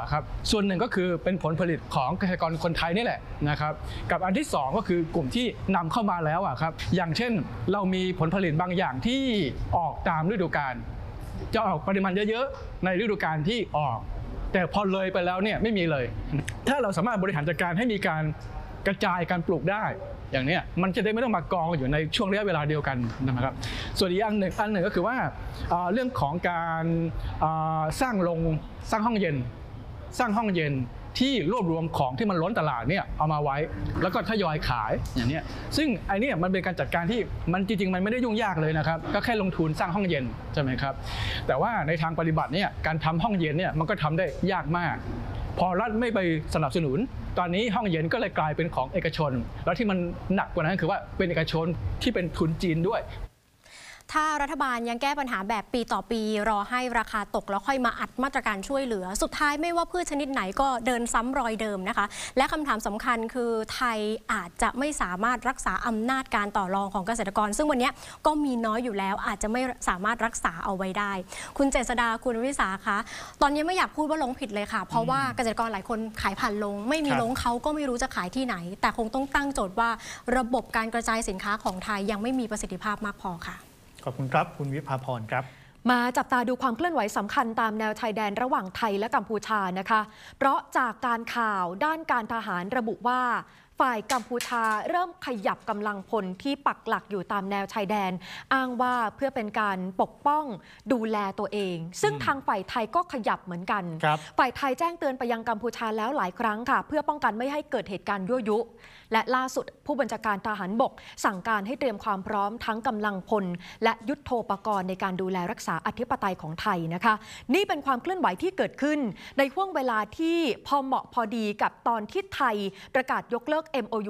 ครับส่วนหนึ่งก็คือเป็นผลผลิตของเกษตรกรคนไทยนี่แหละนะครับกับอันที่2ก็คือกลุ่มที่นำเข้ามาแล้วครับอย่างเช่นเรามีผลผลิตบางอย่างที่ออกตามฤดูกาลจะออกปริมาณเยอะๆในฤดูกาลที่ออกแต่พอเลยไปแล้วเนี่ยไม่มีเลยถ้าเราสามารถบริหารจัดการให้มีการกระจายการปลูกได้อย่างนี้มันจะได้ไม่ต้องมากองอยู่ในช่วงระยะเวลาเดียวกันนะครับส่วนอีกอันหนึ่งก็คือว่าเรื่องของการสร้างห้องเย็นที่รวบรวมของที่มันล้นตลาดเนี่ยเอามาไว้แล้วก็ทยอยขายอย่างนี้ซึ่งไอ้นี่มันเป็นการจัดการที่มันจริงๆมันไม่ได้ยุ่งยากเลยนะครับก็แค่ลงทุนสร้างห้องเย็นใช่ไหมครับแต่ว่าในทางปฏิบัติเนี่ยการทำห้องเย็นเนี่ยมันก็ทำได้ยากมากพอรัฐไม่ไปสนับสนุนตอนนี้ห้องเย็นก็เลยกลายเป็นของเอกชนแล้วที่มันหนักกว่านั้นคือว่าเป็นเอกชนที่เป็นทุนจีนด้วยถ้ารัฐบาลยังแก้ปัญหาแบบปีต่อปีรอให้ราคาตกแล้วค่อยมาอัดมาตรการช่วยเหลือสุดท้ายไม่ว่าพืชชนิดไหนก็เดินซ้ำรอยเดิมนะคะและคำถามสำคัญคือไทยอาจจะไม่สามารถรักษาอำนาจการต่อรองของเกษตรกรซึ่งวันนี้ก็มีน้อยอยู่แล้วอาจจะไม่สามารถรักษาเอาไว้ได้คุณเจษฎาคุณวิสาคะตอนนี้ไม่อยากพูดว่าลงผิดเลยค่ะเพราะว่าเกษตรกรหลายคนขายผ่านลงไม่มีลงเขาก็ไม่รู้จะขายที่ไหนแต่คงต้องตั้งโจทย์ว่าระบบการกระจายสินค้าของไทยยังไม่มีประสิทธิภาพมากพอค่ะขอบคุณครับคุณวิภาพรครับมาจับตาดูความเคลื่อนไหวสำคัญตามแนวชายแดนระหว่างไทยและกัมพูชานะคะเพราะจากการข่าวด้านการทหารระบุว่าฝ่ายกัมพูชาเริ่มขยับกำลังพลที่ปักหลักอยู่ตามแนวชายแดนอ้างว่าเพื่อเป็นการปกป้องดูแลตัวเองซึ่งทางฝ่ายไทยก็ขยับเหมือนกันฝ่ายไทยแจ้งเตือนไปยังกัมพูชาแล้วหลายครั้งค่ะเพื่อป้องกันไม่ให้เกิดเหตุการณ์ยั่วยุและล่าสุดผู้บัญชาการทหารบกสั่งการให้เตรียมความพร้อมทั้งกำลังพลและยุทโธปกรณ์ในการดูแลรักษาอธิปไตยของไทยนะคะนี่เป็นความเคลื่อนไหวที่เกิดขึ้นในห่วงเวลาที่พอเหมาะพอดีกับตอนที่ไทยประกาศยกเลิก MOU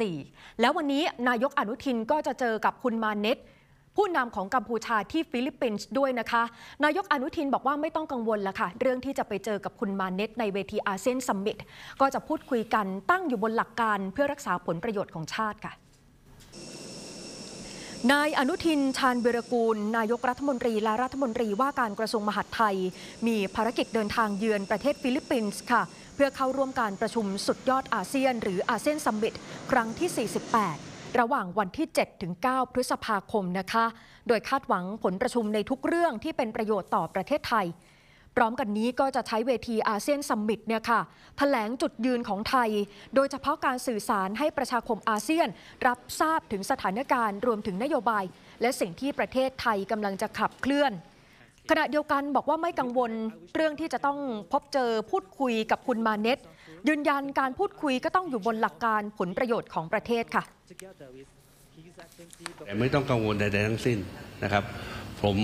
44แล้ววันนี้นายกอนุทินก็จะเจอกับคุณมาเน็ตผู้นำของกัมพูชาที่ฟิลิปปินส์ด้วยนะคะนายกอนุทินบอกว่าไม่ต้องกังวลละค่ะเรื่องที่จะไปเจอกับคุณมาเน็ตในเวทีอาเซียนซัมมิตก็จะพูดคุยกันตั้งอยู่บนหลักการเพื่อรักษาผลประโยชน์ของชาติค่ะนายอนุทินชาญวิรากูลนายกรัฐมนตรีและรัฐมนตรีว่าการกระทรวงมหาดไทยมีภารกิจเดินทางเยือนประเทศฟิลิปปินส์ค่ะเพื่อเข้าร่วมการประชุมสุดยอดอาเซียนหรืออาเซียนซัมมิตครั้งที่48ระหว่างวันที่7ถึง9พฤษภาคมนะคะโดยคาดหวังผลประชุมในทุกเรื่องที่เป็นประโยชน์ต่อประเทศไทยพร้อมกันนี้ก็จะใช้เวทีอาเซียนซัมมิตเนี่ยค่ะแถลงจุดยืนของไทยโดยเฉพาะการสื่อสารให้ประชาคมอาเซียนรับทราบถึงสถานการณ์รวมถึงนโยบายและสิ่งที่ประเทศไทยกำลังจะขับเคลื่อนขณะเดียวกันบอกว่าไม่กังวลเรื่องที่จะต้องพบเจอพูดคุยกับคุณมาเน็ตยืนยันการพูดคุยก็ต้องอยู่บนหลักการผลประโยชน์ของประเทศค่ะไม่ต้องกังวลใดๆทั้งสิ้นนะครับผม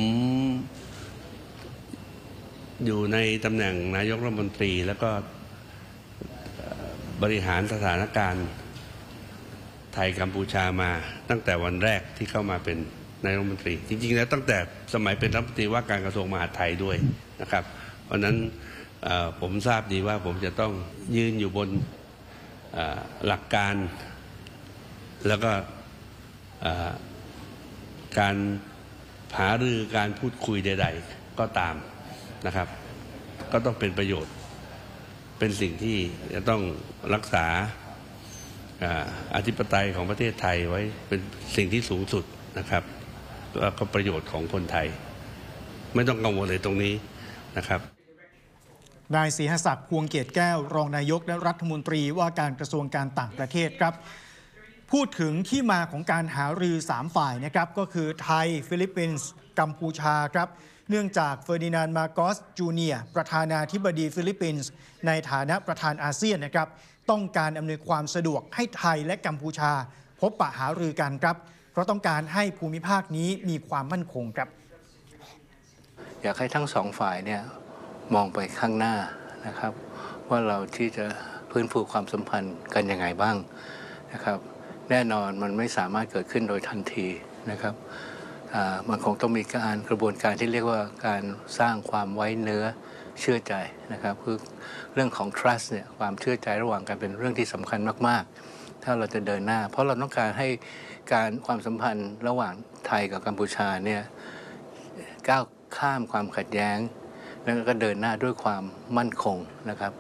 อยู่ในตำแหน่งนายกรัฐมนตรีแล้วก็บริหารสถานการณ์ไทยกัมพูชามาตั้งแต่วันแรกที่เข้ามาเป็นนายกรัฐมนตรีจริงๆแล้วตั้งแต่สมัยเป็นรัฐมนตรีว่าการกระทรวงมหาดไทยด้วยนะครับเพราะนั้นผมทราบดีว่าผมจะต้องยืนอยู่บนหลักการแล้วก็การหารือการพูดคุยใดๆก็ตามนะครับก็ต้องเป็นประโยชน์เป็นสิ่งที่จะต้องรักษาอธิปไตยของประเทศไทยไว้เป็นสิ่งที่สูงสุดนะครับแล้วก็ประโยชน์ของคนไทยไม่ต้องกังวลเลยตรงนี้นะครับนายศรีหศักดิ์พวงเกียรติแก้วรองนายกและรัฐมนตรีว่าการกระทรวงการต่างประเทศครับพูดถึงที่มาของการหารือ3ฝ่ายนะครับก็คือไทยฟิลิปปินส์กัมพูชาครับเนื่องจากเฟอร์ดินานด์ มาโกส จูเนียร์ประธานาธิบดีฟิลิปปินส์ในฐานะประธานอาเซียนนะครับต้องการอำนวยความสะดวกให้ไทยและกัมพูชาพบปะหารือกันครับเพราะต้องการให้ภูมิภาคนี้มีความมั่นคงครับอยากให้ทั้งสองฝ่ายเนี่ยมองไปข้างหน้านะครับว่าเราที่จะฟื้นฟูความสัมพันธ์กันยังไงบ้างนะครับแน่นอนมันไม่สามารถเกิดขึ้นโดยทันทีนะครับมันคงต้องมีกระบวนการที่เรียกว่าการสร้างความไว้เนื้อเชื่อใจนะครับคือเรื่องของ trust เนี่ยความเชื่อใจระหว่างกันเป็นเรื่องที่สำคัญมากๆถ้าเราจะเดินหน้าเพราะเราต้องการให้ความสัมพันธ์ระหว่างไทยกับกัมพูชาเนี่ยก้าวข้ามความขัดแย้งแล้วก็เดินหน้าด้วยความมั่นคงนะครับ